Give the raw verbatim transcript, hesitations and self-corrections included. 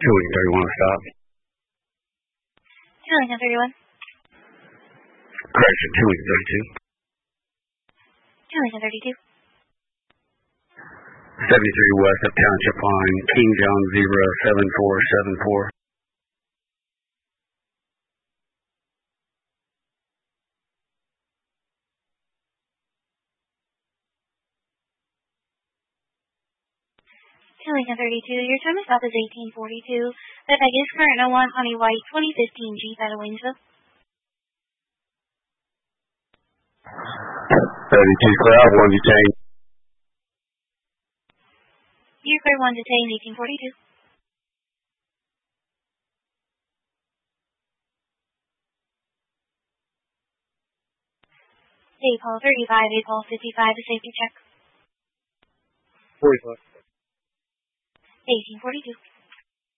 Towing thirty-one, stop. Towing on thirty-one. Correction, towing thirty-two. Towing on thirty-two. seventy-three west of Township Line, King John Zebra seven four seven four. Towing on thirty-two. Your time of stop is eighteen forty-two. The bag is current oh one Honey White twenty fifteen Jeep out of Waynesville. thirty-two clear, one detained. You're clear one detained, eighteen forty-two. eight Paul thirty-five, eight Paul fifty-five, a safety check. forty-five. eighteen forty-two.